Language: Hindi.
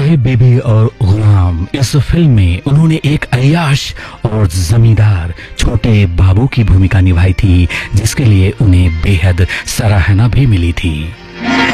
साहिब बीबी और गुलाम इस फिल्म में उन्होंने एक अय्याश और जमींदार छोटे बाबू की भूमिका निभाई थी, जिसके लिए उन्हें बेहद सराहना भी मिली थी।